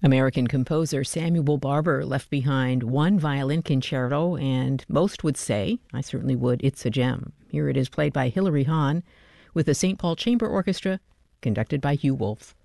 American composer Samuel Barber left behind one violin concerto, and most would say, I certainly would, it's a gem. Here it is played by Hilary Hahn with the St. Paul Chamber Orchestra, conducted by Hugh Wolf.